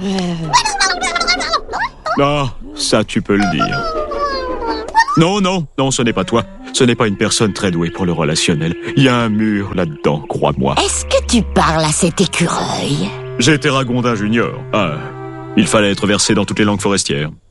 Ah, ça tu peux le dire. Non, ce n'est pas toi. Ce n'est pas une personne très douée pour le relationnel. Il y a un mur là-dedans, crois-moi. Est-ce que tu parles à cet écureuil? J'étais Ragondin Junior. Ah, il fallait être versé dans toutes les langues forestières.